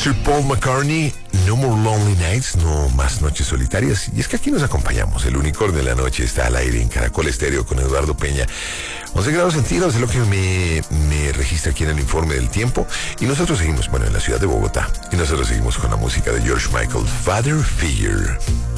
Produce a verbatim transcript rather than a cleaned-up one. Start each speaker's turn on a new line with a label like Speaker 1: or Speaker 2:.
Speaker 1: mister Paul McCartney, No More Lonely Nights, no más noches solitarias. Y es que aquí nos acompañamos. El unicornio de la noche está al aire en Caracol Estéreo con Eduardo Peña. once grados centígrados es lo que me, me registra aquí en el informe del tiempo. Y nosotros seguimos, bueno, en la ciudad de Bogotá. Y nosotros seguimos con la música de George Michael, Father Figure.